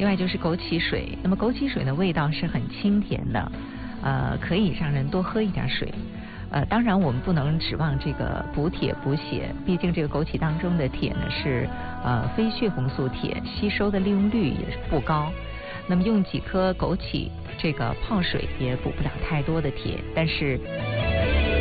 另外就是枸杞水。那么枸杞水的味道是很清甜的，可以让人多喝一点水。当然我们不能指望这个补铁补血，毕竟这个枸杞当中的铁呢是非血红素铁，吸收的利用率也是不高。那么用几颗枸杞这个泡水也补不了太多的铁，但是